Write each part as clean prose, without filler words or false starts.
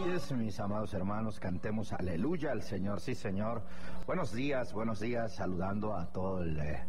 Así es, mis amados hermanos, cantemos aleluya al Señor, sí Señor. Buenos días, saludando a todo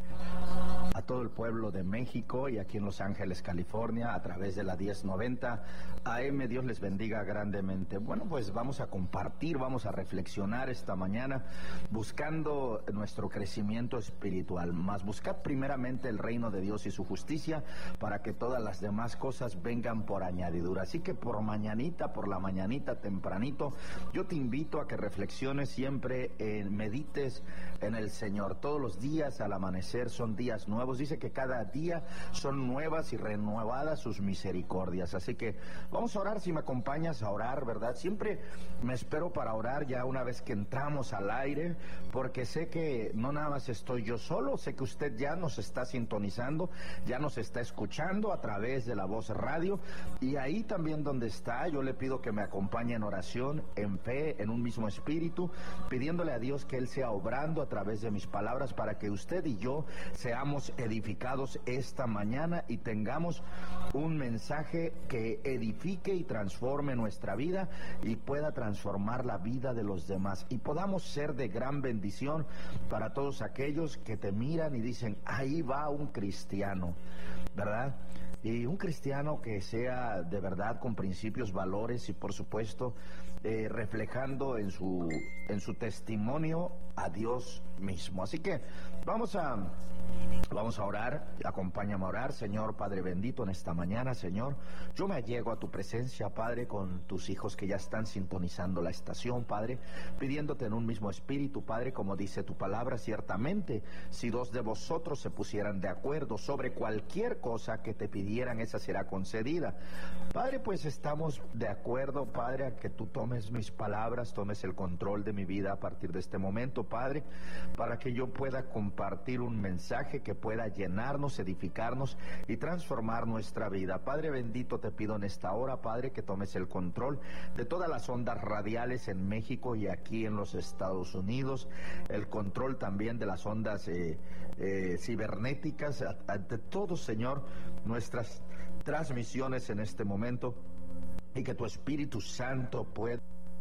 el pueblo de México y aquí en Los Ángeles, California, a través de la 1090 AM. Dios les bendiga grandemente. Bueno, pues vamos a compartir, vamos a reflexionar esta mañana buscando nuestro crecimiento espiritual, más buscad primeramente el reino de Dios y su justicia para que todas las demás cosas vengan por añadidura. Así que por la mañanita tempranito, yo te invito a que reflexiones siempre, medites en el Señor. Todos los días al amanecer son días nuevos. Dice que cada día son nuevas y renovadas sus misericordias. Así que vamos a orar, si me acompañas a orar, ¿verdad? Siempre me espero para orar ya una vez que entramos al aire, porque sé que no nada más estoy yo solo, sé que usted ya nos está sintonizando, ya nos está escuchando a través de la Voz Radio, y ahí también donde está, yo le pido que me acompañe en oración, en fe, en un mismo espíritu, pidiéndole a Dios que Él sea obrando a través de mis palabras para que usted y yo seamos edificados esta mañana y tengamos un mensaje que edifique y transforme nuestra vida y pueda transformar la vida de los demás y podamos ser de gran bendición para todos aquellos que te miran y dicen, ahí va un cristiano, ¿verdad? Y un cristiano que sea de verdad con principios, valores y por supuesto reflejando en su testimonio a Dios mismo. Así que vamos a orar, acompáñame a orar. Señor Padre bendito, en esta mañana, Señor, yo me allego a tu presencia, Padre, con tus hijos que ya están sintonizando la estación, Padre, pidiéndote en un mismo espíritu, Padre, como dice tu palabra, ciertamente, si dos de vosotros se pusieran de acuerdo sobre cualquier cosa que te pidieran, esa será concedida. Padre, pues estamos de acuerdo, Padre, a que tú tomes mis palabras, tomes el control de mi vida a partir de este momento, Padre, para que yo pueda compartir un mensaje que pueda llenarnos, edificarnos y transformar nuestra vida. Padre bendito, te pido en esta hora, Padre, que tomes el control de todas las ondas radiales en México y aquí en los Estados Unidos, el control también de las ondas cibernéticas, ante todo, Señor, nuestras transmisiones en este momento, y que tu Espíritu Santo pueda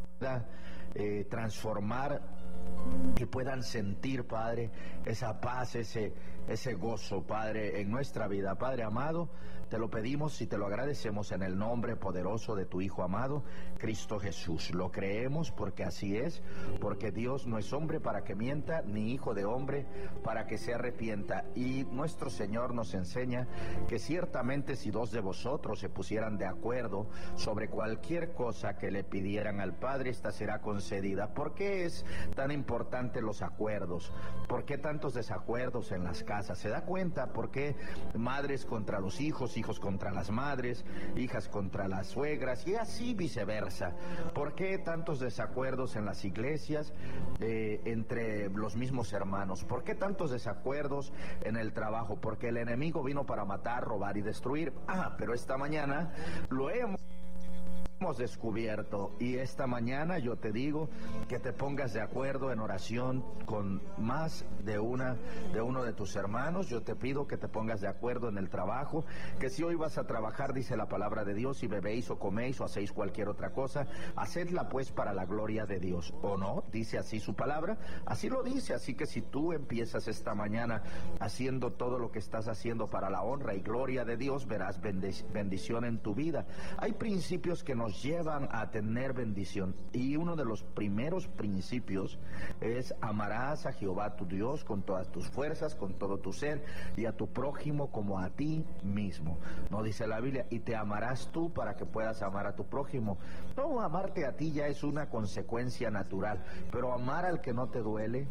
transformar, que puedan sentir, Padre, esa paz, ese gozo, Padre, en nuestra vida. Padre amado, te lo pedimos y te lo agradecemos en el nombre poderoso de tu Hijo amado, Cristo Jesús. Lo creemos porque así es, porque Dios no es hombre para que mienta, ni hijo de hombre para que se arrepienta. Y nuestro Señor nos enseña que ciertamente si dos de vosotros se pusieran de acuerdo sobre cualquier cosa que le pidieran al Padre, esta será concedida. ¿Por qué es tan importante los acuerdos? ¿Por qué tantos desacuerdos en las casas? ¿Se da cuenta por qué madres contra los hijos, hijos contra las madres, hijas contra las suegras y así viceversa? ¿Por qué tantos desacuerdos en las iglesias entre los mismos hermanos? ¿Por qué tantos desacuerdos en el trabajo? Porque el enemigo vino para matar, robar y destruir. Pero esta mañana lo hemos descubierto, y esta mañana yo te digo que te pongas de acuerdo en oración con más de uno de tus hermanos. Yo te pido que te pongas de acuerdo en el trabajo, que si hoy vas a trabajar, dice la palabra de Dios, si bebéis o coméis o hacéis cualquier otra cosa, hacedla pues para la gloria de Dios, ¿o no? Dice así su palabra, así lo dice. Así que si tú empiezas esta mañana haciendo todo lo que estás haciendo para la honra y gloria de Dios, verás bendición en tu vida. Hay principios que nos llevan a tener bendición, y uno de los primeros principios es: amarás a Jehová tu Dios con todas tus fuerzas, con todo tu ser, y a tu prójimo como a ti mismo. No dice la Biblia, y te amarás tú para que puedas amar a tu prójimo. No, amarte a ti ya es una consecuencia natural, pero amar al que no te duele,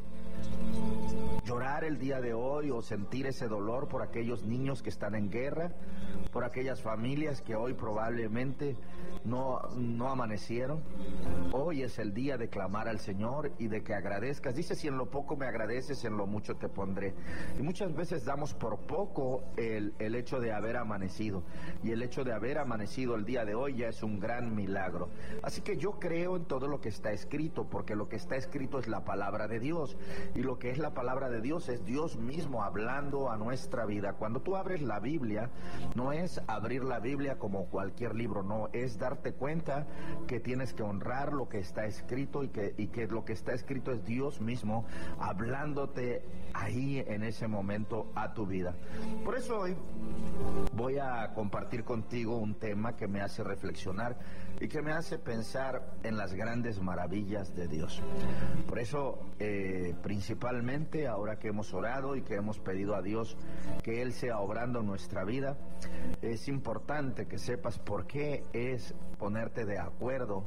llorar el día de hoy o sentir ese dolor por aquellos niños que están en guerra, por aquellas familias que hoy probablemente no amanecieron. Hoy es el día de clamar al Señor y de que agradezcas. Dice, si en lo poco me agradeces, en lo mucho te pondré. Y muchas veces damos por poco el hecho de haber amanecido, y el hecho de haber amanecido el día de hoy ya es un gran milagro. Así que yo creo en todo lo que está escrito, porque lo que está escrito es la palabra de Dios, y lo que es la palabra de Dios es Dios mismo hablando a nuestra vida. Cuando tú abres la Biblia, no es abrir la Biblia como cualquier libro, no, es dar darte cuenta que tienes que honrar lo que está escrito y que lo que está escrito es Dios mismo hablándote ahí en ese momento a tu vida. Por eso hoy voy a compartir contigo un tema que me hace reflexionar y que me hace pensar en las grandes maravillas de Dios. Por eso, principalmente ahora que hemos orado y que hemos pedido a Dios que Él sea obrando en nuestra vida, es importante que sepas por qué es ponerte de acuerdo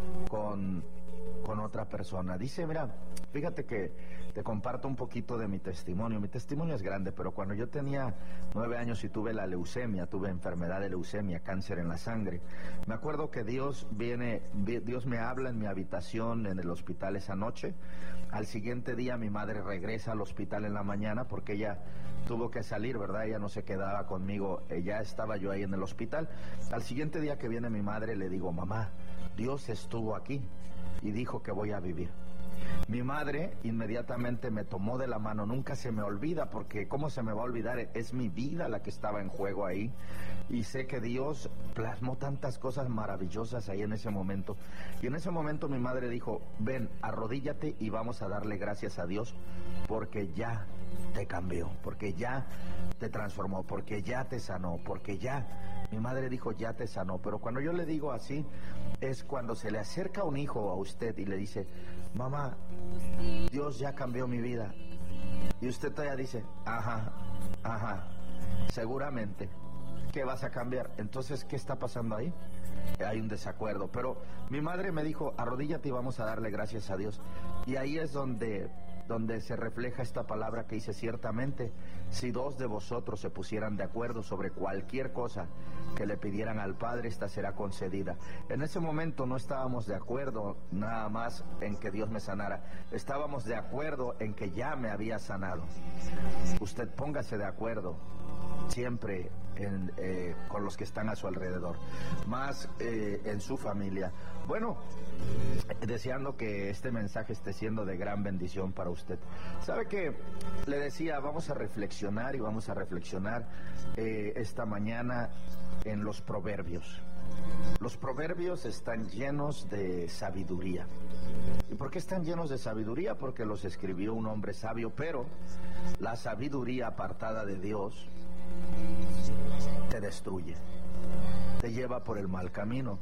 con otra persona. Dice, mira, fíjate que te comparto un poquito de mi testimonio. Mi testimonio es grande, pero cuando yo tenía 9 años y tuve la leucemia, tuve enfermedad de leucemia, cáncer en la sangre, me acuerdo que Dios me habla en mi habitación en el hospital esa noche. Al siguiente día mi madre regresa al hospital en la mañana porque ella tuvo que salir, ¿verdad? Ella no se quedaba conmigo, ya estaba yo ahí en el hospital. Al siguiente día que viene mi madre le digo, mamá, Dios estuvo aquí y dijo que voy a vivir. Mi madre inmediatamente me tomó de la mano, nunca se me olvida, porque ¿cómo se me va a olvidar? Es mi vida la que estaba en juego ahí, y sé que Dios plasmó tantas cosas maravillosas ahí en ese momento. Y en ese momento mi madre dijo, ven, arrodíllate y vamos a darle gracias a Dios, porque ya te cambió, porque ya te transformó, porque ya te sanó, porque ya... Mi madre dijo, ya te sanó. Pero cuando yo le digo así, es cuando se le acerca un hijo a usted y le dice, mamá, Dios ya cambió mi vida. Y usted todavía dice, ajá, seguramente. ¿Qué vas a cambiar? Entonces, ¿qué está pasando ahí? Hay un desacuerdo. Pero mi madre me dijo, arrodíllate y vamos a darle gracias a Dios. Y ahí es donde se refleja esta palabra que dice, ciertamente, si 2 de vosotros se pusieran de acuerdo sobre cualquier cosa que le pidieran al Padre, esta será concedida. En ese momento no estábamos de acuerdo nada más en que Dios me sanara, estábamos de acuerdo en que ya me había sanado. Usted póngase de acuerdo siempre con los que están a su alrededor, más en su familia. Bueno, deseando que este mensaje esté siendo de gran bendición para usted. ¿Sabe qué? Le decía, vamos a reflexionar esta mañana en los proverbios. Los proverbios están llenos de sabiduría. ¿Y por qué están llenos de sabiduría? Porque los escribió un hombre sabio, pero la sabiduría apartada de Dios te destruye, te lleva por el mal camino.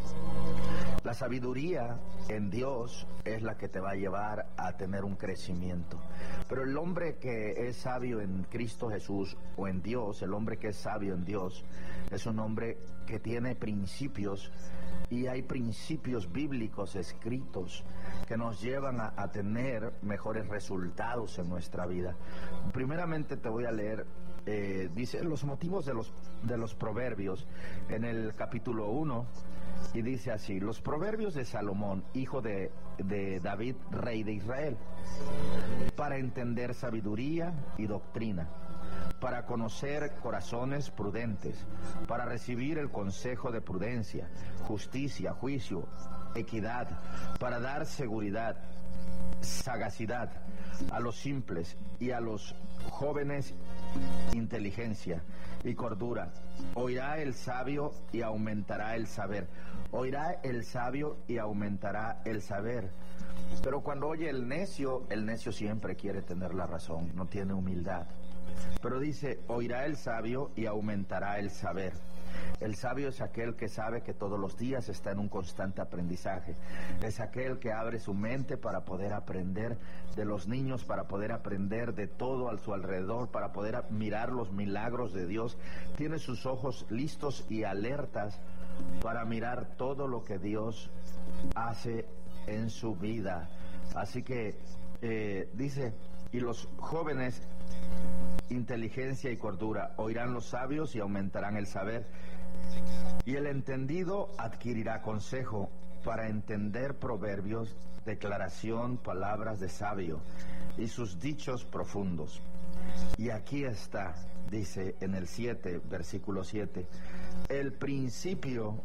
La sabiduría en Dios es la que te va a llevar a tener un crecimiento. Pero el hombre que es sabio en Cristo Jesús o en Dios, el hombre que es sabio en Dios, es un hombre que tiene principios, y hay principios bíblicos escritos que nos llevan a tener mejores resultados en nuestra vida. Primeramente te voy a leer, dice los motivos de los proverbios en el capítulo 1, y dice así: los proverbios de Salomón, hijo de David, rey de Israel, para entender sabiduría y doctrina, para conocer corazones prudentes, para recibir el consejo de prudencia, justicia, juicio, equidad, para dar seguridad, sagacidad a los simples, y a los jóvenes inteligencia y cordura. Oirá el sabio y aumentará el saber. Oirá el sabio y aumentará el saber. Pero cuando oye el necio siempre quiere tener la razón, no tiene humildad. Pero dice, oirá el sabio y aumentará el saber. El sabio es aquel que sabe que todos los días está en un constante aprendizaje. Es aquel que abre su mente para poder aprender de los niños, para poder aprender de todo a su alrededor, para poder mirar los milagros de Dios. Tiene sus ojos listos y alertas para mirar todo lo que Dios hace en su vida. Así que dice, y los jóvenes inteligencia y cordura, oirán los sabios y aumentarán el saber, y el entendido adquirirá consejo, para entender proverbios, declaración, palabras de sabio, y sus dichos profundos. Y aquí está, dice en el 7, versículo 7, el principio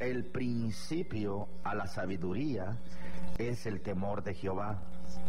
a la sabiduría es el temor de Jehová.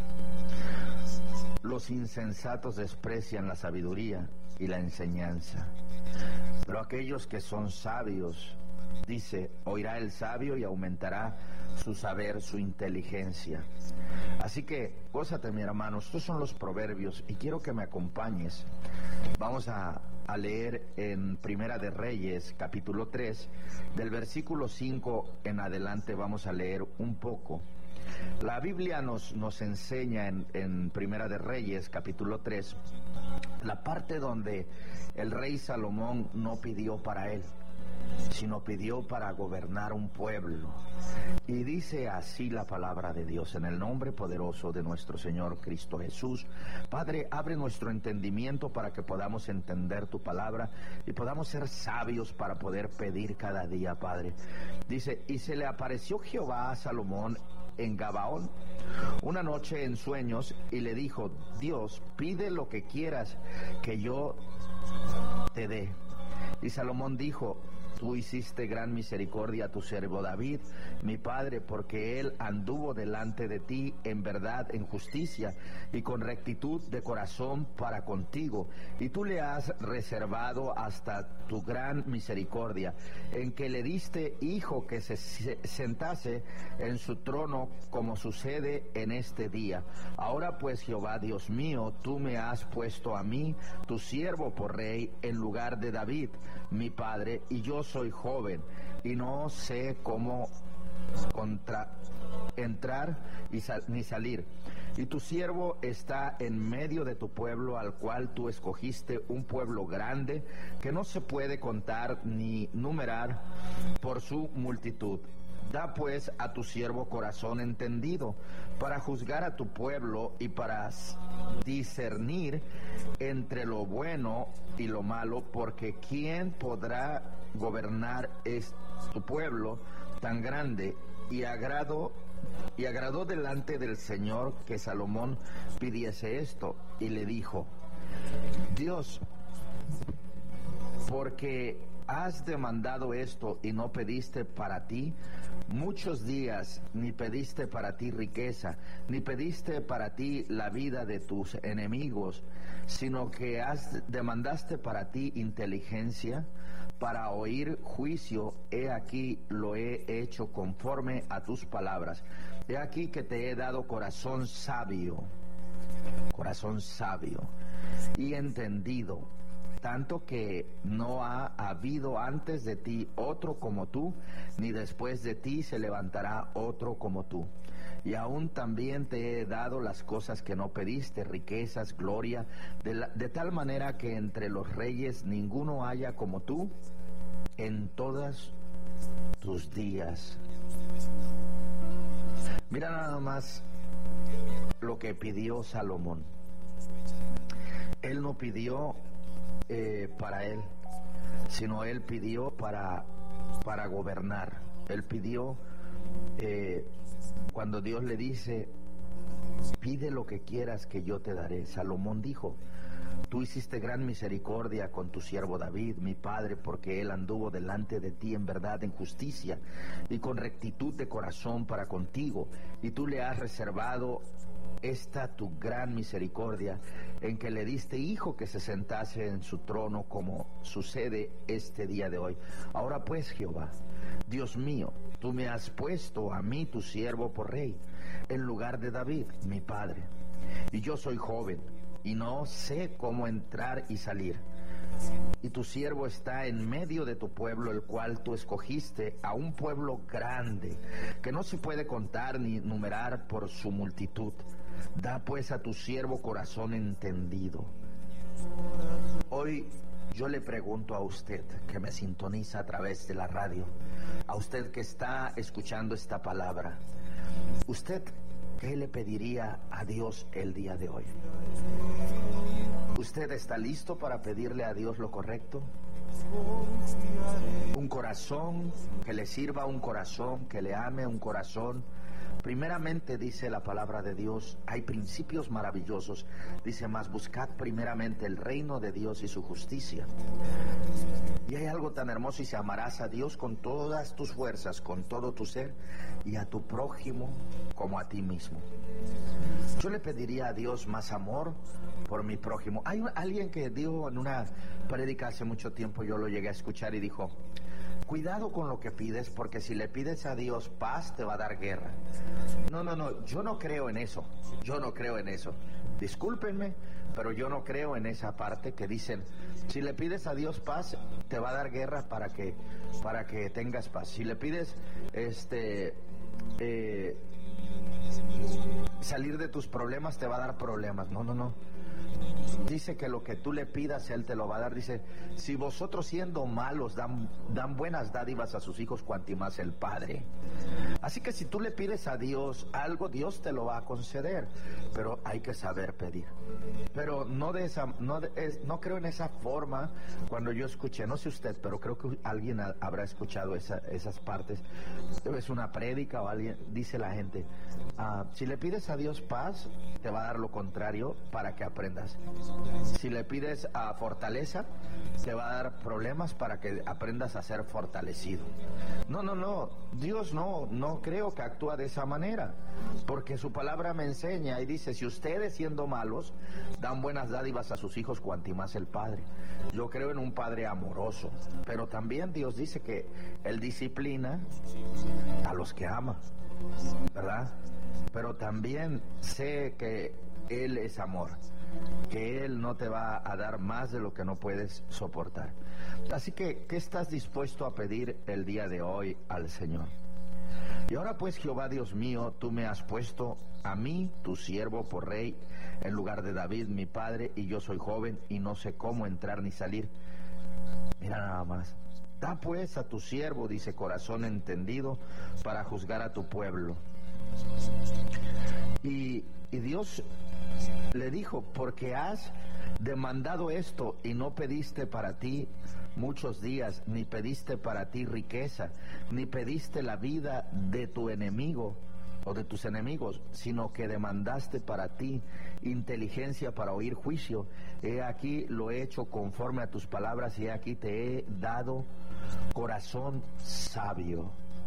Los insensatos desprecian la sabiduría y la enseñanza, pero aquellos que son sabios dice, oirá el sabio y aumentará su saber, su inteligencia. Así que, gózate, mi hermano, estos son los proverbios y quiero que me acompañes. Vamos a leer en Primera de Reyes, capítulo 3, del versículo 5 en adelante vamos a leer un poco. La Biblia nos enseña en Primera de Reyes, capítulo 3, la parte donde el rey Salomón no pidió para él, sino pidió para gobernar un pueblo. Y dice así la palabra de Dios, en el nombre poderoso de nuestro Señor Cristo Jesús. Padre, abre nuestro entendimiento para que podamos entender tu palabra y podamos ser sabios para poder pedir cada día, Padre. Dice, y se le apareció Jehová a Salomón en Gabaón una noche en sueños y le dijo, Dios, pide lo que quieras que yo te dé. Y Salomón dijo, tú hiciste gran misericordia a tu siervo David, mi padre, porque él anduvo delante de ti en verdad, en justicia y con rectitud de corazón para contigo. Y tú le has reservado hasta tu gran misericordia, en que le diste hijo que se sentase en su trono, como sucede en este día. Ahora pues, Jehová Dios mío, tú me has puesto a mí, tu siervo, por rey en lugar de David, mi padre, y yo soy joven y no sé cómo entrar ni salir. Y tu siervo está en medio de tu pueblo, al cual tú escogiste, un pueblo grande que no se puede contar ni numerar por su multitud. Da pues a tu siervo corazón entendido para juzgar a tu pueblo y para discernir entre lo bueno y lo malo, porque ¿quién podrá gobernar tu pueblo tan grande? Y agradó delante del Señor que Salomón pidiese esto, y le dijo, Dios, porque has demandado esto y no pediste para ti muchos días, ni pediste para ti riqueza, ni pediste para ti la vida de tus enemigos, sino que demandaste para ti inteligencia, para oír juicio. He aquí lo he hecho conforme a tus palabras. He aquí que te he dado corazón sabio y entendido, tanto que no ha habido antes de ti otro como tú, ni después de ti se levantará otro como tú. Y aún también te he dado las cosas que no pediste, riquezas, gloria, de tal manera que entre los reyes ninguno haya como tú en todos tus días. Mira nada más lo que pidió Salomón. Él no pidió para él, sino él pidió para gobernar. Él pidió, cuando Dios le dice, pide lo que quieras que yo te daré. Salomón dijo, tú hiciste gran misericordia con tu siervo David, mi padre, porque él anduvo delante de ti en verdad, en justicia y con rectitud de corazón para contigo, y tú le has reservado esta tu gran misericordia, en que le diste hijo que se sentase en su trono, como sucede este día de hoy. Ahora pues, Jehová, Dios mío, tú me has puesto a mí, tu siervo, por rey, en lugar de David, mi padre. Y yo soy joven, y no sé cómo entrar y salir. Y tu siervo está en medio de tu pueblo, el cual tú escogiste, a un pueblo grande, que no se puede contar ni numerar por su multitud. Da pues a tu siervo corazón entendido. Hoy yo le pregunto a usted que me sintoniza a través de la radio, a usted que está escuchando esta palabra, ¿usted qué le pediría a Dios el día de hoy? ¿Usted está listo para pedirle a Dios lo correcto? Un corazón que le sirva, un corazón que le ame, un corazón. Primeramente, dice la palabra de Dios, hay principios maravillosos. Dice, mas buscad primeramente el reino de Dios y su justicia. Y hay algo tan hermoso, y se amarás a Dios con todas tus fuerzas, con todo tu ser, y a tu prójimo como a ti mismo. Yo le pediría a Dios más amor por mi prójimo. Hay alguien que dijo en una prédica hace mucho tiempo, yo lo llegué a escuchar y dijo, cuidado con lo que pides, porque si le pides a Dios paz, te va a dar guerra. No, yo no creo en eso. Yo no creo en eso. Discúlpenme, pero yo no creo en esa parte que dicen, si le pides a Dios paz, te va a dar guerra para que tengas paz. Si le pides salir de tus problemas, te va a dar problemas. No. Dice que lo que tú le pidas, Él te lo va a dar. Dice, si vosotros siendo malos dan buenas dádivas a sus hijos, cuanto más el Padre. Así que si tú le pides a Dios algo, Dios te lo va a conceder, pero hay que saber pedir. Pero no creo en esa forma. Cuando yo escuché, no sé usted, pero creo que alguien habrá escuchado esas partes. Es una prédica o alguien, dice la gente, si le pides a Dios paz, te va a dar lo contrario para que aprendas. Si le pides a fortaleza, te va a dar problemas para que aprendas a ser fortalecido. No, Dios no creo que actúa de esa manera, porque su palabra me enseña y dice, si ustedes siendo malos dan buenas dádivas a sus hijos, cuanto más el Padre. Yo creo en un Padre amoroso, pero también Dios dice que Él disciplina a los que ama, ¿verdad? Pero también sé que Él es amor, que Él no te va a dar más de lo que no puedes soportar. Así que, ¿qué estás dispuesto a pedir el día de hoy al Señor? Y ahora pues, Jehová Dios mío, tú me has puesto a mí, tu siervo, por rey, en lugar de David, mi padre, y yo soy joven y no sé cómo entrar ni salir. Mira nada más. Da pues a tu siervo, dice, corazón entendido para juzgar a tu pueblo. Y Dios le dijo, porque has demandado esto y no pediste para ti muchos días, ni pediste para ti riqueza, ni pediste la vida de tu enemigo o de tus enemigos, sino que demandaste para ti inteligencia para oír juicio. He aquí lo he hecho conforme a tus palabras, y he aquí te he dado corazón sabio.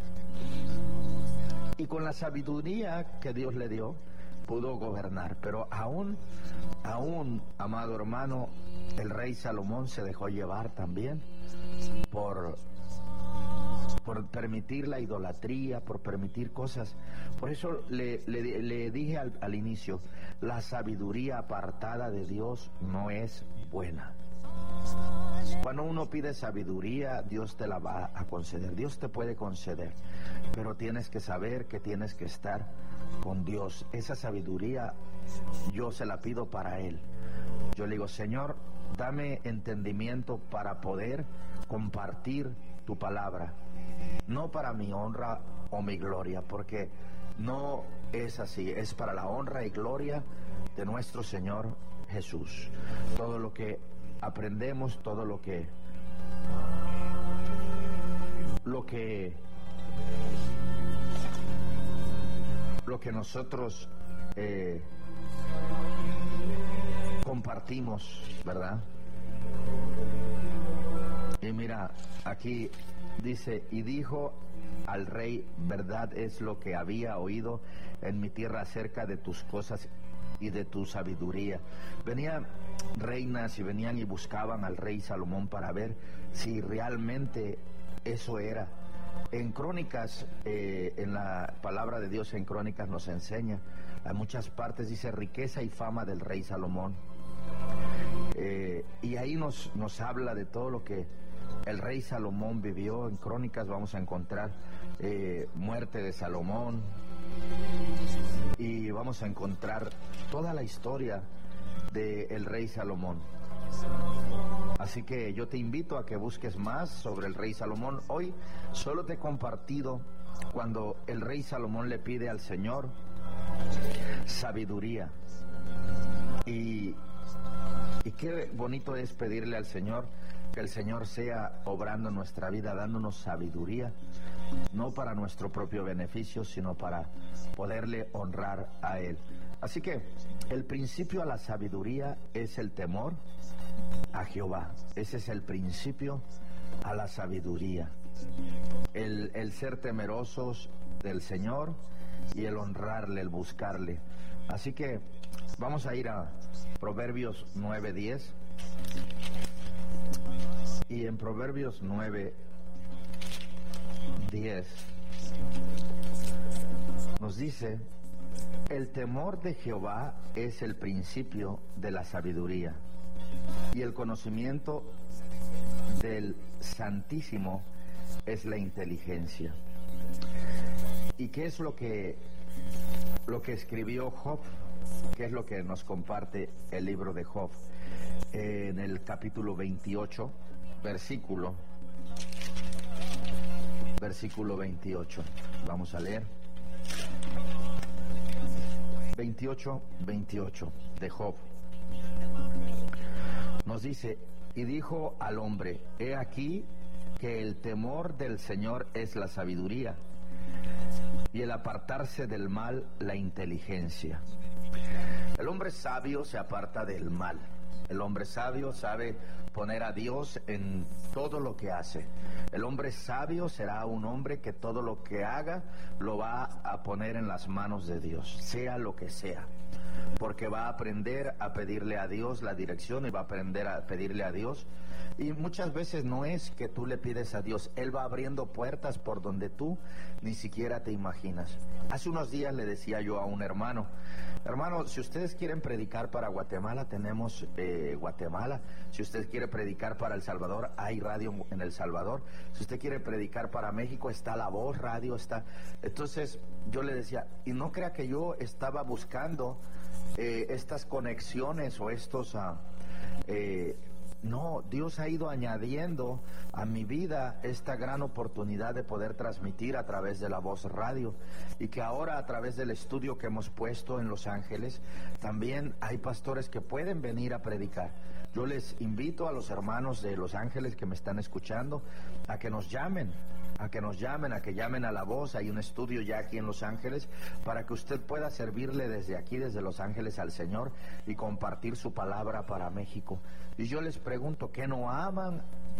Y con la sabiduría que Dios le dio, pudo gobernar. Pero aún, amado hermano, el rey Salomón se dejó llevar también por permitir la idolatría, por permitir cosas. Por eso le dije al inicio, la sabiduría apartada de Dios no es buena. Cuando uno pide sabiduría, Dios te la va a conceder. Dios te puede conceder, pero tienes que saber que tienes que estar con Dios. Esa sabiduría yo se la pido para Él. Yo le digo, Señor, dame entendimiento para poder compartir tu palabra, no para mi honra o mi gloria, porque no es así, es para la honra y gloria de nuestro Señor Jesús. Todo lo que aprendemos, todo lo que nosotros compartimos, ¿verdad? Y mira, aquí dice, y dijo al rey, verdad es lo que había oído en mi tierra acerca de tus cosas y de tu sabiduría. Venían reinas y venían y buscaban al rey Salomón para ver si realmente eso era. En Crónicas, en la palabra de Dios en Crónicas nos enseña, en muchas partes dice riqueza y fama del rey Salomón. Y ahí nos habla de todo lo que el rey Salomón vivió. En Crónicas vamos a encontrar muerte de Salomón, y vamos a encontrar toda la historia del rey Salomón. Así que yo te invito a que busques más sobre el rey Salomón. Hoy solo te he compartido cuando el rey Salomón le pide al Señor sabiduría. Y qué bonito es pedirle al Señor que el Señor sea obrando en nuestra vida, dándonos sabiduría, no para nuestro propio beneficio, sino para poderle honrar a Él. Así que el principio a la sabiduría es el temor a Jehová. Ese es el principio a la sabiduría. El ser temerosos del Señor y el honrarle, el buscarle. Así que vamos a ir a Proverbios 9:10. Y en Proverbios 9, 10 nos dice: el temor de Jehová es el principio de la sabiduría, y el conocimiento del Santísimo es la inteligencia. ¿Y qué es lo que escribió Job? ¿Qué es lo que nos comparte el libro de Job? En el capítulo 28, versículo 28. Vamos a leer. 28 de Job. Nos dice: y dijo al hombre: he aquí que el temor del Señor es la sabiduría, y el apartarse del mal la inteligencia. El hombre sabio se aparta del mal. El hombre sabio sabe poner a Dios en todo lo que hace. El hombre sabio será un hombre que todo lo que haga lo va a poner en las manos de Dios, sea lo que sea, porque va a aprender a pedirle a Dios la dirección y va a aprender a pedirle a Dios. Y muchas veces no es que tú le pides a Dios, Él va abriendo puertas por donde tú ni siquiera te imaginas. Hace unos días le decía yo a un hermano: si ustedes quieren predicar para Guatemala, tenemos Guatemala. Si usted quiere predicar para El Salvador, hay radio en El Salvador. Si usted quiere predicar para México, está La Voz Radio, está. Entonces yo le decía, y no crea que yo estaba buscando estas conexiones o estos... No, Dios ha ido añadiendo a mi vida esta gran oportunidad de poder transmitir a través de La Voz Radio, y que ahora a través del estudio que hemos puesto en Los Ángeles también hay pastores que pueden venir a predicar. Yo les invito a los hermanos de Los Ángeles que me están escuchando a que nos llamen, a que llamen a La Voz. Hay un estudio ya aquí en Los Ángeles para que usted pueda servirle desde aquí, desde Los Ángeles, al Señor y compartir su palabra para México. Y yo les pregunto, ¿qué no aman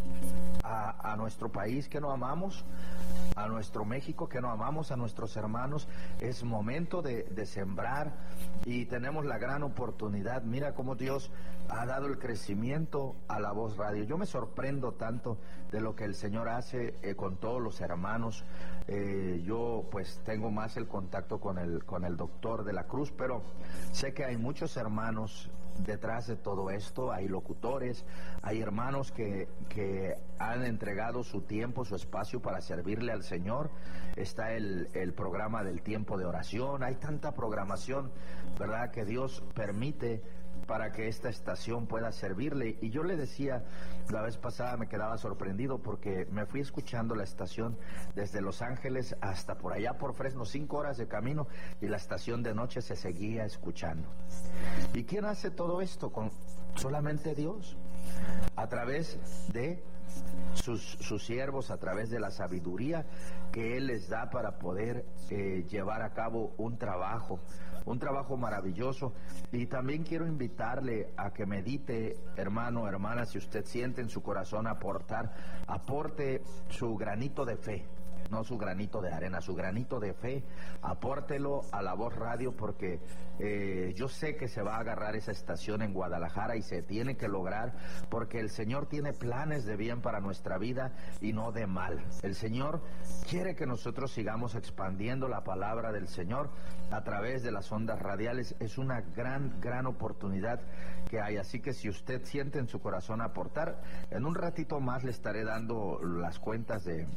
a nuestro país? ¿Qué no amamos a nuestro México? ¿Qué no amamos a nuestros hermanos? Es momento de sembrar, y tenemos la gran oportunidad. Mira cómo Dios ha dado el crecimiento a La Voz Radio. Yo me sorprendo tanto de lo que el Señor hace con todos los hermanos. Yo pues tengo más el contacto con el doctor de la Cruz, pero sé que hay muchos hermanos detrás de todo esto. Hay locutores, hay hermanos que han entregado su tiempo, su espacio para servirle al Señor. Está el programa del tiempo de oración. Hay tanta programación, ¿verdad?, que Dios permite para que esta estación pueda servirle. Y yo le decía, la vez pasada me quedaba sorprendido porque me fui escuchando la estación desde Los Ángeles hasta por allá por Fresno, 5 horas de camino, y la estación de noche se seguía escuchando. ¿Y quién hace todo esto? Solamente Dios, a través de sus siervos, a través de la sabiduría que Él les da para poder llevar a cabo un trabajo maravilloso. Y también quiero invitarle a que medite, hermano, hermana, si usted siente en su corazón aporte su granito de fe, no su granito de arena, su granito de fe, apórtelo a La Voz Radio, porque yo sé que se va a agarrar esa estación en Guadalajara y se tiene que lograr, porque el Señor tiene planes de bien para nuestra vida y no de mal. El Señor quiere que nosotros sigamos expandiendo la palabra del Señor a través de las ondas radiales. Es una gran oportunidad que hay, así que si usted siente en su corazón aportar, en un ratito más le estaré dando las cuentas de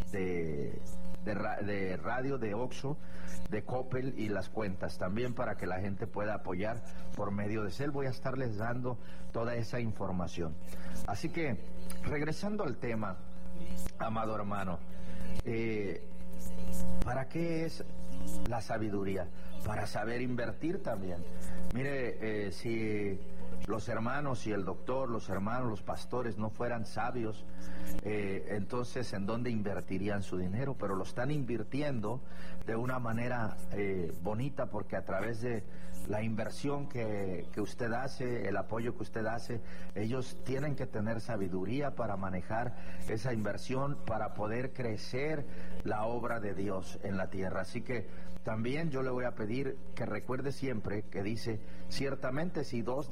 radio, de Oxxo, de Coppel, y las cuentas también para que la gente pueda apoyar por medio de Cel. Voy a estarles dando toda esa información. Así que, regresando al tema, amado hermano, ¿para qué es la sabiduría? Para saber invertir también. Mire, si los hermanos y el doctor, los hermanos, los pastores no fueran sabios, entonces ¿en dónde invertirían su dinero? Pero lo están invirtiendo de una manera bonita, porque a través de la inversión que usted hace, el apoyo que usted hace, ellos tienen que tener sabiduría para manejar esa inversión, para poder crecer la obra de Dios en la tierra. Así que también yo le voy a pedir que recuerde siempre que dice: ciertamente si 2 de vosotros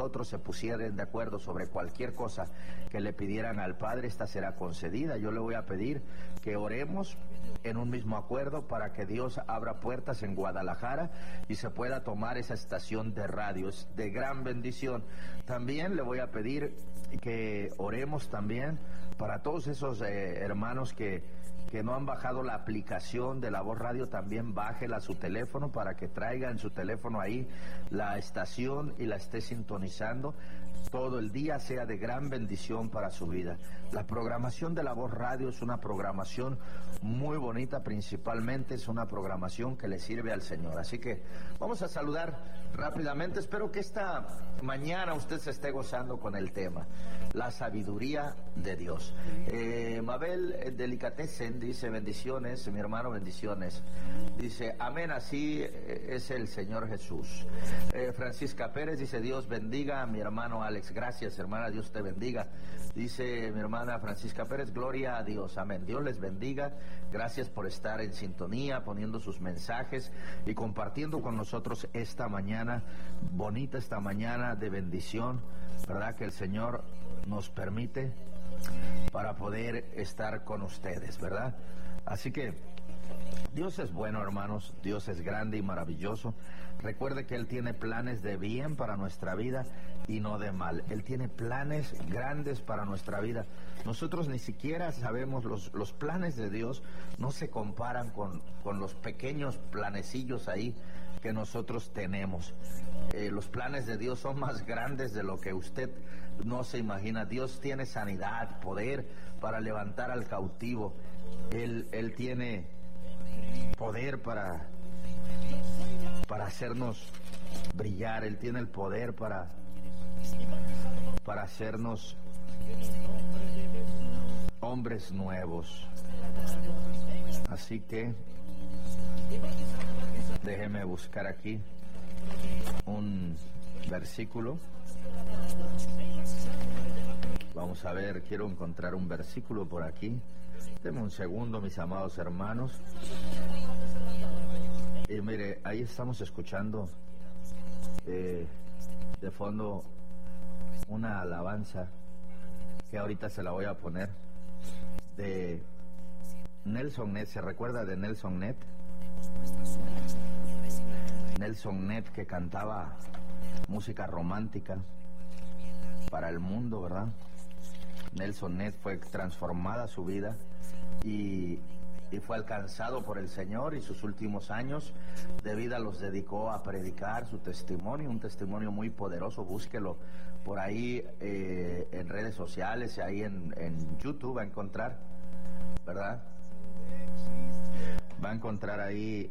vosotros se pusieren de acuerdo sobre cualquier cosa que le pidieran al Padre, esta será concedida. Yo le voy a pedir que oremos en un mismo acuerdo para que Dios abra puertas en Guadalajara y se pueda tomar esa estación de radio. Es de gran bendición. También le voy a pedir que oremos también para todos esos hermanos que no han bajado la aplicación de La Voz Radio. También bájela a su teléfono para que traiga en su teléfono ahí la estación y la esté sintonizando todo el día, sea de gran bendición para su vida. La programación de La Voz Radio es una programación muy bonita, principalmente es una programación que le sirve al Señor. Así que vamos a saludar rápidamente. Espero que esta mañana usted se esté gozando con el tema, la sabiduría de Dios. Mabel Delicatessen dice: bendiciones, mi hermano, bendiciones. Dice: amén, así es el Señor Jesús. Francisca Pérez dice: Dios bendiga a mi hermano Alex. Gracias, hermana, Dios te bendiga. Dice mi hermana Francisca Pérez: gloria a Dios, amén. Dios les bendiga. Gracias por estar en sintonía, poniendo sus mensajes y compartiendo con nosotros esta mañana, bonita esta mañana de bendición, ¿verdad? Que el Señor nos permite para poder estar con ustedes, ¿verdad? Así que Dios es bueno, hermanos, Dios es grande y maravilloso. Recuerde que Él tiene planes de bien para nuestra vida y no de mal. Él tiene planes grandes para nuestra vida. Nosotros ni siquiera sabemos, los planes de Dios no se comparan con los pequeños planecillos ahí que nosotros tenemos. Los planes de Dios son más grandes de lo que usted no se imagina. Dios tiene sanidad, poder para levantar al cautivo. Él tiene poder para hacernos brillar. Él tiene el poder para hacernos hombres nuevos. Así que déjeme buscar aquí un versículo. Vamos a ver, quiero encontrar un versículo por aquí. Denme un segundo, mis amados hermanos. Y mire, ahí estamos escuchando de fondo una alabanza que ahorita se la voy a poner, de Nelson Ned. ¿Se recuerda de Nelson Ned? Nelson Ned, que cantaba música romántica para el mundo, ¿verdad? Nelson Ned fue transformada su vida y fue alcanzado por el Señor, y sus últimos años de vida los dedicó a predicar su testimonio, un testimonio muy poderoso. Búsquelo por ahí en redes sociales, ahí en YouTube va a encontrar, ¿verdad? Va a encontrar ahí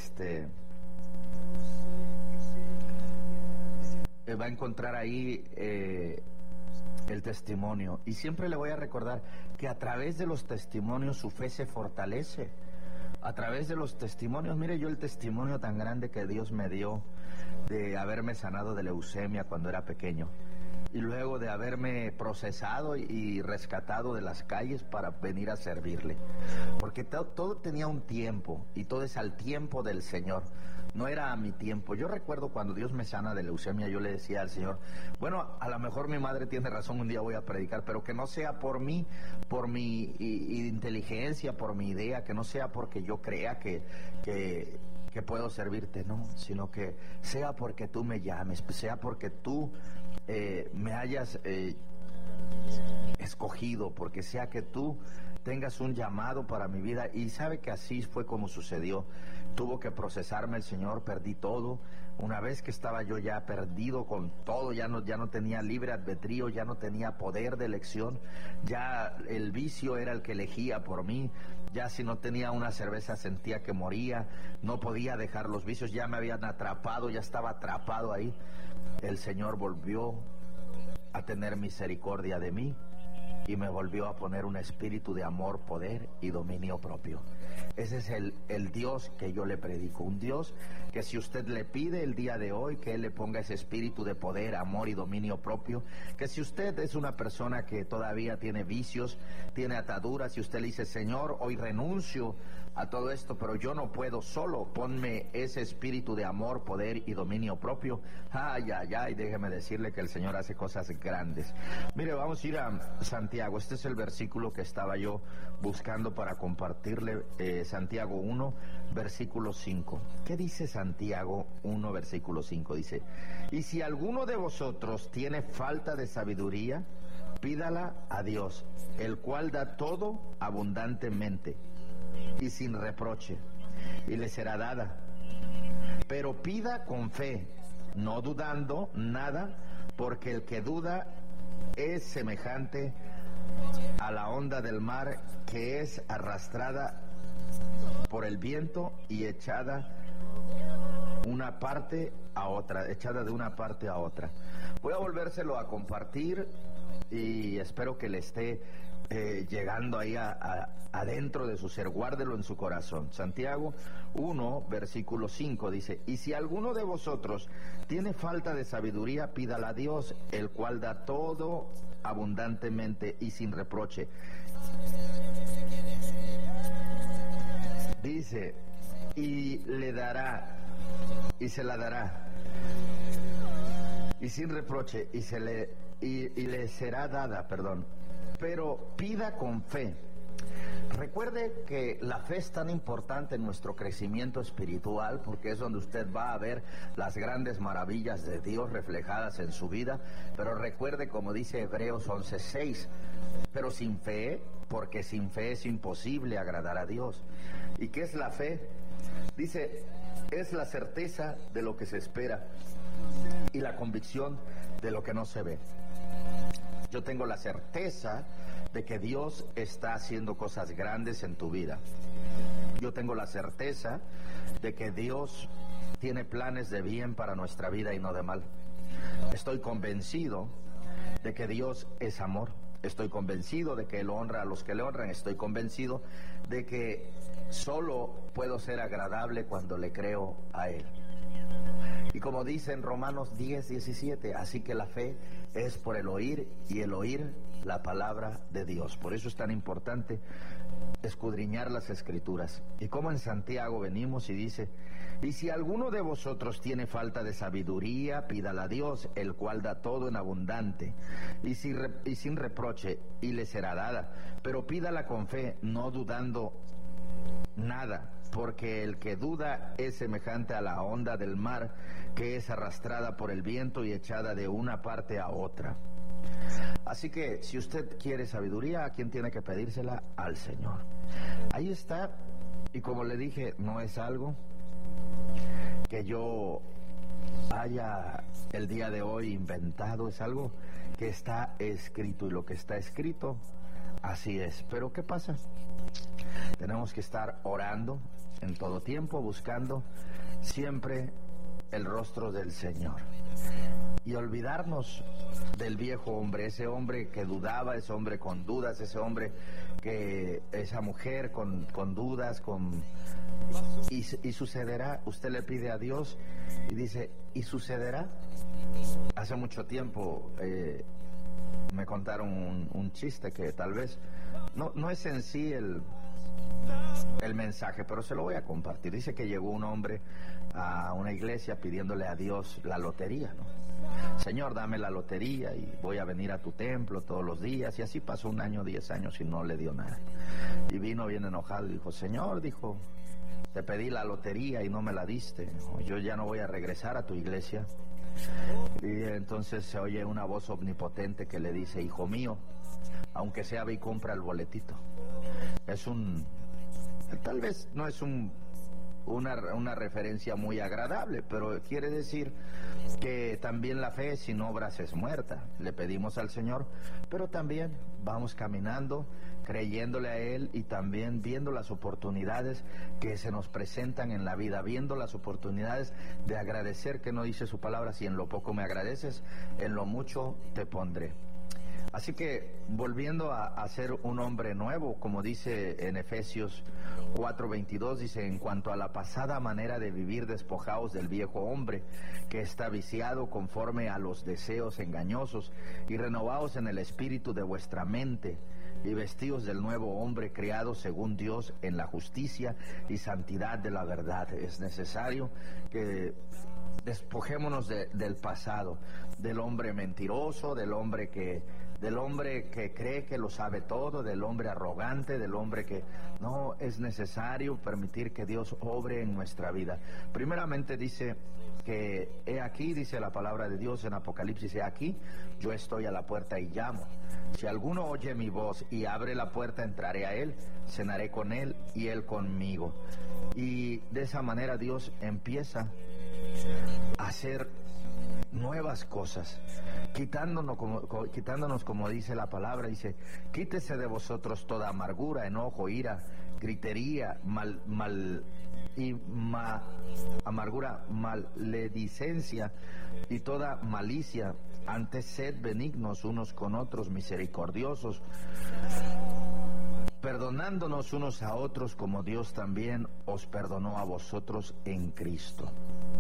va a encontrar ahí el testimonio. Y siempre le voy a recordar que a través de los testimonios su fe se fortalece. A través de los testimonios, mire, yo el testimonio tan grande que Dios me dio de haberme sanado de leucemia cuando era pequeño, y luego de haberme procesado y rescatado de las calles para venir a servirle, porque todo tenía un tiempo, y todo es al tiempo del Señor, no era a mi tiempo. Yo recuerdo cuando Dios me sana de leucemia, yo le decía al Señor: bueno, a lo mejor mi madre tiene razón, un día voy a predicar, pero que no sea por mí, por mi inteligencia, por mi idea, que no sea porque yo crea que puedo servirte, no, sino que sea porque tú me llames, sea porque tú me hayas escogido, porque sea que tú tengas un llamado para mi vida. Y sabe que así fue como sucedió. Tuvo que procesarme el Señor, perdí todo. Una vez que estaba yo ya perdido con todo, ya no tenía libre albedrío, ya no tenía poder de elección, ya el vicio era el que elegía por mí. Ya si no tenía una cerveza sentía que moría, no podía dejar los vicios, ya me habían atrapado, ya estaba atrapado ahí. El Señor volvió a tener misericordia de mí y me volvió a poner un espíritu de amor, poder y dominio propio. Ese es el Dios que yo le predico, un Dios que si usted le pide el día de hoy que Él le ponga ese espíritu de poder, amor y dominio propio, que si usted es una persona que todavía tiene vicios, tiene ataduras, y usted le dice: Señor, hoy renuncio a todo esto, pero yo no puedo solo. Ponme ese espíritu de amor, poder y dominio propio. Ay, ay, ay, déjeme decirle que el Señor hace cosas grandes. Mire, vamos a ir a Santiago. Este es el versículo que estaba yo buscando para compartirle. Santiago 1, versículo 5. ¿Qué dice Santiago 1, versículo 5? Dice: y si alguno de vosotros tiene falta de sabiduría, pídala a Dios, el cual da todo abundantemente y sin reproche, y le será dada. Pero pida con fe, no dudando nada, porque el que duda es semejante a la onda del mar, que es arrastrada por el viento y echada de una parte a otra. Voy a volvérselo a compartir y espero que le esté llegando ahí adentro de su ser. Guárdelo en su corazón. Santiago 1, versículo 5 dice: y si alguno de vosotros tiene falta de sabiduría, pídala a Dios, el cual da todo abundantemente y sin reproche. Dice: y le dará, y se la dará, y sin reproche, y le será dada, pero pida con fe. Recuerde que la fe es tan importante en nuestro crecimiento espiritual, porque es donde usted va a ver las grandes maravillas de Dios reflejadas en su vida. Pero recuerde, como dice Hebreos 11:6, pero sin fe, porque sin fe es imposible agradar a Dios. ¿Y qué es la fe? Dice: es la certeza de lo que se espera y la convicción de lo que no se ve. Yo tengo la certeza de que Dios está haciendo cosas grandes en tu vida. Yo tengo la certeza de que Dios tiene planes de bien para nuestra vida y no de mal. Estoy convencido de que Dios es amor. Estoy convencido de que Él honra a los que le honran. Estoy convencido de que solo puedo ser agradable cuando le creo a Él. Y como dice en Romanos 10:17, así que la fe es por el oír, y el oír la palabra de Dios. Por eso es tan importante escudriñar las Escrituras. Y como en Santiago venimos y dice: y si alguno de vosotros tiene falta de sabiduría, pídala a Dios, el cual da todo en abundante y sin reproche, y le será dada. Pero pídala con fe, no dudando nada, porque el que duda es semejante a la onda del mar, que es arrastrada por el viento y echada de una parte a otra. Así que si usted quiere sabiduría, ¿a quién tiene que pedírsela? Al Señor. Ahí está. Y como le dije, no es algo que yo haya el día de hoy inventado, es algo que está escrito, y lo que está escrito, así es. Pero ¿qué pasa? Tenemos que estar orando en todo tiempo, buscando siempre el rostro del Señor, y olvidarnos del viejo hombre, ese hombre que dudaba, ese hombre con dudas, esa mujer con dudas, y sucederá. Usted le pide a Dios y dice: ¿y sucederá? Hace mucho tiempo me contaron un chiste que tal vez no es en sí el mensaje, pero se lo voy a compartir. Dice que llegó un hombre a una iglesia pidiéndole a Dios la lotería, ¿no? Señor, dame la lotería y voy a venir a tu templo todos los días. Y así pasó 1 año, 10 años y no le dio nada. Y vino bien enojado y dijo: Señor, te pedí la lotería y no me la diste. Yo ya no voy a regresar a tu iglesia. Y entonces se oye una voz omnipotente que le dice: hijo mío, aunque sea, ve y compra el boletito. Tal vez no es una referencia muy agradable, pero quiere decir que también la fe sin obras es muerta. Le pedimos al Señor, pero también vamos caminando, creyéndole a Él, y también viendo las oportunidades que se nos presentan en la vida, viendo las oportunidades de agradecer, que no dice su palabra: si en lo poco me agradeces, en lo mucho te pondré. Así que, volviendo a ser un hombre nuevo, como dice en Efesios 4:22, dice: en cuanto a la pasada manera de vivir, despojaos del viejo hombre, que está viciado conforme a los deseos engañosos, y renovaos en el espíritu de vuestra mente, y vestidos del nuevo hombre creado según Dios en la justicia y santidad de la verdad. Es necesario que despojémonos del pasado, del hombre mentiroso, del hombre que cree que lo sabe todo, del hombre arrogante, del hombre que no. Es necesario permitir que Dios obre en nuestra vida. Primeramente dice que he aquí, dice la palabra de Dios en Apocalipsis, he aquí, yo estoy a la puerta y llamo. Si alguno oye mi voz y abre la puerta, entraré a él, cenaré con él y él conmigo. Y de esa manera Dios empieza a hacer nuevas cosas, quitándonos, como dice la palabra, dice, quítese de vosotros toda amargura, enojo, ira, gritería, amargura, maledicencia y toda malicia. Antes sed benignos unos con otros, misericordiosos, perdonándonos unos a otros como Dios también os perdonó a vosotros en Cristo.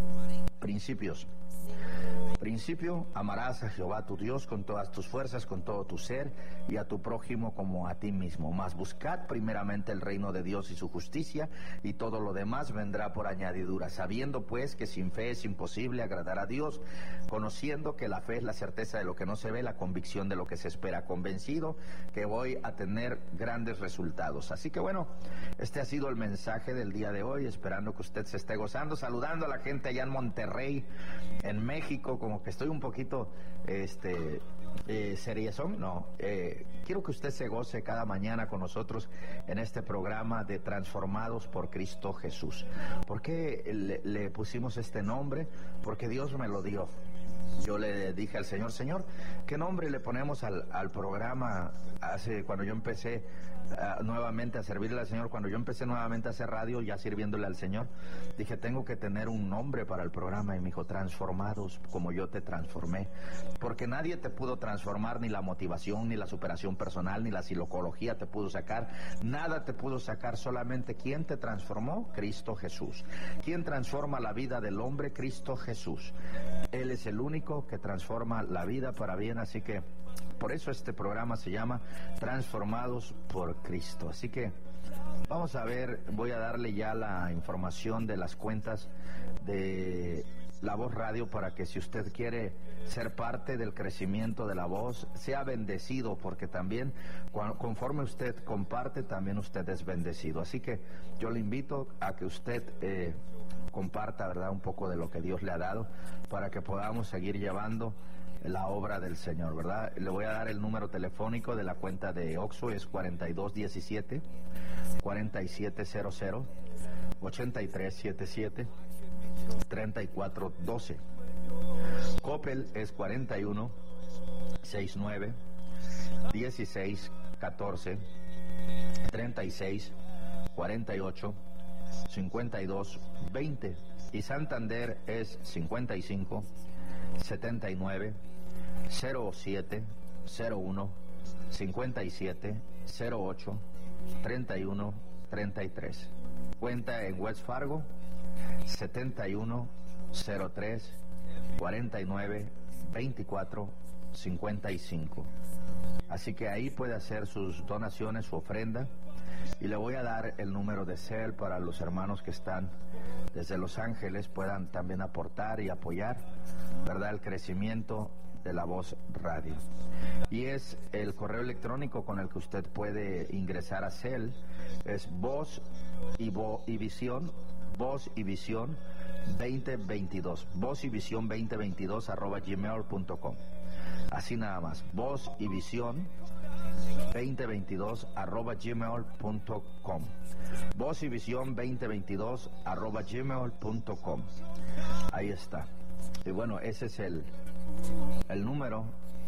Principio, amarás a Jehová tu Dios con todas tus fuerzas, con todo tu ser, y a tu prójimo como a ti mismo. Mas buscad primeramente el reino de Dios y su justicia, y todo lo demás vendrá por añadidura. Sabiendo pues que sin fe es imposible agradar a Dios, conociendo que la fe es la certeza de lo que no se ve, la convicción de lo que se espera, convencido que voy a tener grandes resultados. Así que bueno, este ha sido el mensaje del día de hoy, esperando que usted se esté gozando, saludando a la gente allá en Monterrey, en México. Como que estoy un poquito seriezón, no, quiero que usted se goce cada mañana con nosotros en este programa de Transformados por Cristo Jesús. ¿Por qué le pusimos este nombre? Porque Dios me lo dio. Yo le dije al Señor, Señor, ¿qué nombre le ponemos al programa? Cuando yo empecé nuevamente a servirle al Señor, cuando yo empecé nuevamente a hacer radio, ya sirviéndole al Señor, dije, tengo que tener un nombre para el programa, y me dijo, Transformados como yo te transformé, porque nadie te pudo transformar, ni la motivación, ni la superación personal, ni la psicología te pudo sacar, nada te pudo sacar, solamente ¿quién te transformó? Cristo Jesús. ¿Quién transforma la vida del hombre? Cristo Jesús. Él es el único que transforma la vida para bien, así que por eso este programa se llama Transformados por Cristo. Así que vamos a ver, voy a darle ya la información de las cuentas de La Voz Radio para que si usted quiere ser parte del crecimiento de La Voz, sea bendecido, porque también conforme usted comparte, también usted es bendecido. Así que yo le invito a que usted comparta, ¿verdad?, un poco de lo que Dios le ha dado para que podamos seguir llevando la obra del Señor, ¿verdad? Le voy a dar el número telefónico de la cuenta de Oxxo, es 4217 4700 8377 3412. Coppel es 41 69 16 14 36 48 52 20, y Santander es 55 79 07 01 57 08 31 33. Cuenta en West Fargo 71 03 49 24 55. Así que ahí puede hacer sus donaciones, su ofrenda. Y le voy a dar el número de CEL para los hermanos que están desde Los Ángeles, puedan también aportar y apoyar, ¿verdad?, el crecimiento de La Voz Radio. Y es el correo electrónico con el que usted puede ingresar a CEL, es voz y visión 2022, vozyvision 2022 @gmail.com. Así nada más, voz y visión 2022 @gmail.com, voz y visión 2022 @gmail.com. Ahí está. Y bueno, ese es el número,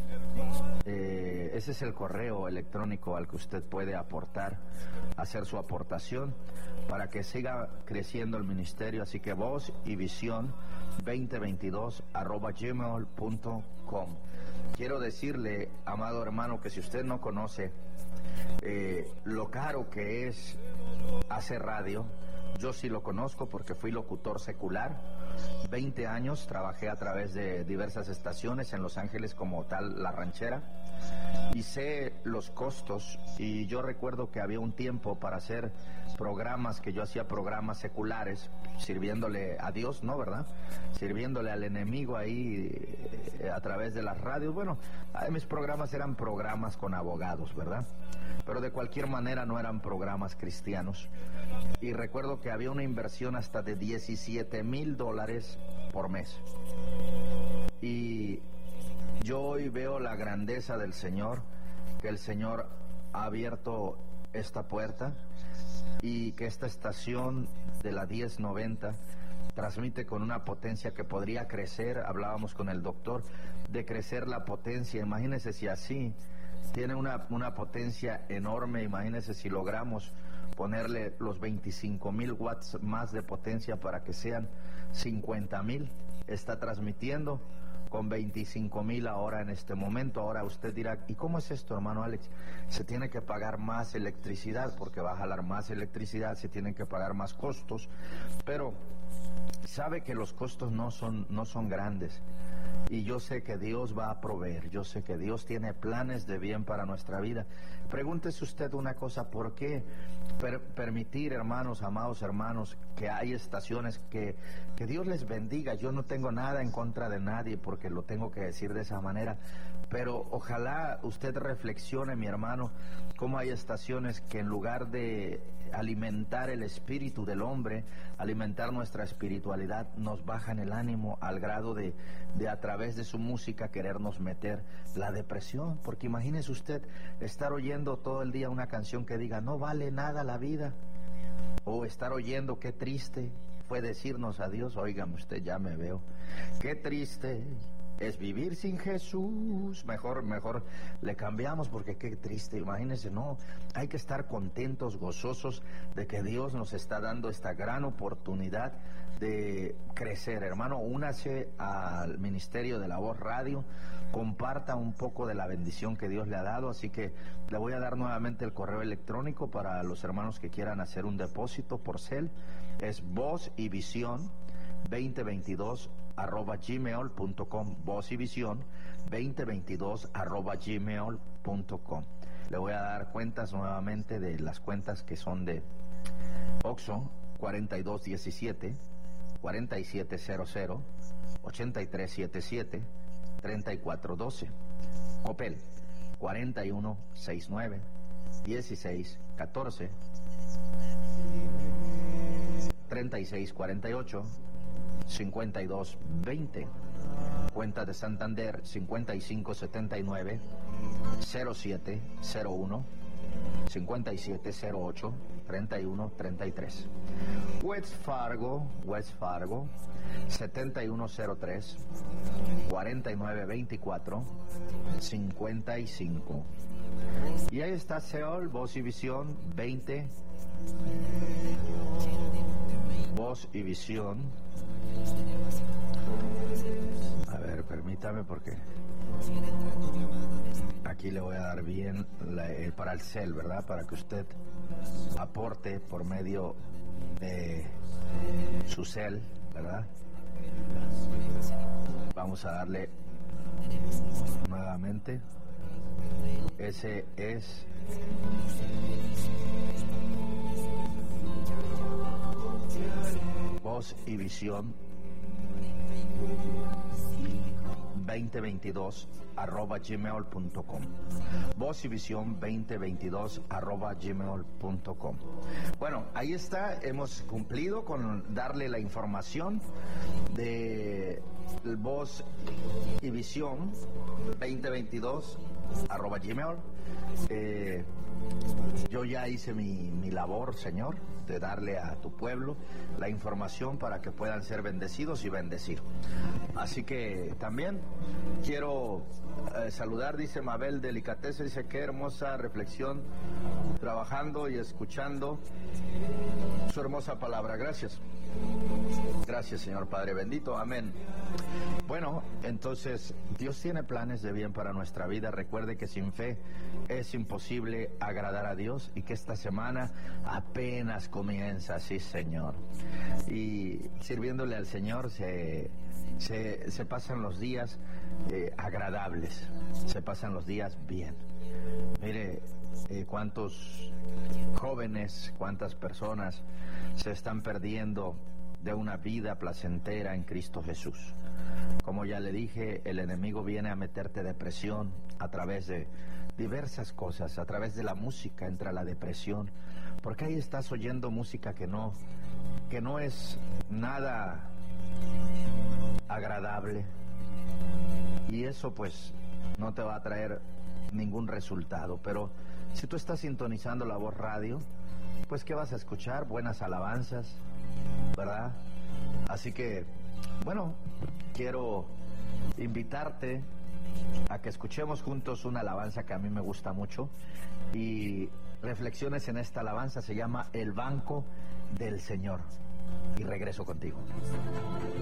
ese es el correo electrónico al que usted puede aportar, hacer su aportación para que siga creciendo el ministerio. Así que voz y visión 2022 @gmail.com. Quiero decirle, amado hermano, que si usted no conoce lo caro que es hacer radio, yo sí lo conozco porque fui locutor secular. 20 años trabajé a través de diversas estaciones en Los Ángeles como tal La Ranchera. y sé los costos, y yo recuerdo que había un tiempo para hacer programas, que yo hacía programas seculares, sirviéndole a Dios, ¿no, verdad? Sirviéndole al enemigo ahí a través de las radios. Bueno, mis programas eran programas con abogados, ¿verdad? Pero de cualquier manera no eran programas cristianos. Y recuerdo que había una inversión hasta de $17,000 por mes. Y yo hoy veo la grandeza del Señor, que el Señor ha abierto esta puerta y que esta estación de la 1090 transmite con una potencia que podría crecer. Hablábamos con el doctor de crecer la potencia. Imagínense si así tiene una potencia enorme. Imagínense si logramos ponerle los 25,000 watts más de potencia para que sean 50,000. Está transmitiendo con 25,000 ahora en este momento. Ahora usted dirá, ¿y cómo es esto, hermano Alex? Se tiene que pagar más electricidad, porque va a jalar más electricidad, se tienen que pagar más costos, pero sabe que los costos no son grandes. Y yo sé que Dios va a proveer, yo sé que Dios tiene planes de bien para nuestra vida. Pregúntese usted una cosa, ¿por qué permitir, hermanos, amados hermanos, que hay estaciones que Dios les bendiga? Yo no tengo nada en contra de nadie, porque lo tengo que decir de esa manera, pero ojalá usted reflexione, mi hermano, cómo hay estaciones que en lugar de alimentar el espíritu del hombre, alimentar nuestra espiritualidad, nos bajan el ánimo al grado de a través de su música querernos meter la depresión. Porque imagínese usted estar oyendo todo el día una canción que diga no vale nada la vida, o estar oyendo qué triste fue decirnos adiós. Óigame usted, ya me veo, qué triste es vivir sin Jesús. Mejor le cambiamos, porque qué triste. Imagínense, no, hay que estar contentos, gozosos de que Dios nos está dando esta gran oportunidad de crecer. Hermano, únase al Ministerio de la Voz Radio, comparta un poco de la bendición que Dios le ha dado. Así que le voy a dar nuevamente el correo electrónico para los hermanos que quieran hacer un depósito por cel. Es Voz y Visión 2022@gmail.com, Voz y Visión 2022@gmail.com. Le voy a dar cuentas nuevamente de las cuentas que son de Oxxo 4217 4700 8377 3412, Copel 4169 1614 3648 5220, cuenta de Santander 5579 0701 5708 3133, West Fargo 7103 4924 55. Y ahí está Seol, Voz y Visión 20, Voz y Visión. A ver, permítame, porque aquí le voy a dar bien para el cel, ¿verdad? Para que usted aporte por medio de su cel, ¿verdad? Vamos a darle nuevamente. Ese es Voz y Visión 2022@gmail.com, Voz y Visión 2022@gmail.com. Bueno, ahí está, hemos cumplido con darle la información de Voz y Visión 2022@gmail. Yo ya hice mi labor, Señor, de darle a tu pueblo la información para que puedan ser bendecidos y bendecir. Así que también quiero saludar, dice Mabel Delicatese, dice qué hermosa reflexión, trabajando y escuchando su hermosa palabra. Gracias. Gracias, Señor Padre bendito. Amén. Bueno, entonces Dios tiene planes de bien para nuestra vida. Recuerde que sin fe es imposible agradar a Dios, y que esta semana apenas comienza, sí, Señor. Y sirviéndole al Señor se se pasan los días agradables, se pasan los días bien. Mire, cuántos jóvenes, cuántas personas se están perdiendo de una vida placentera en Cristo Jesús. Como ya le dije, el enemigo viene a meterte depresión a través de diversas cosas, a través de la música entra la depresión, porque ahí estás oyendo música que no es nada agradable, y eso pues no te va a traer ningún resultado. Pero si tú estás sintonizando La Voz Radio, pues ¿qué vas a escuchar? Buenas alabanzas, ¿verdad? Así que, bueno, quiero invitarte a que escuchemos juntos una alabanza que a mí me gusta mucho, y reflexiones en esta alabanza. Se llama El Banco del Señor, y regreso contigo.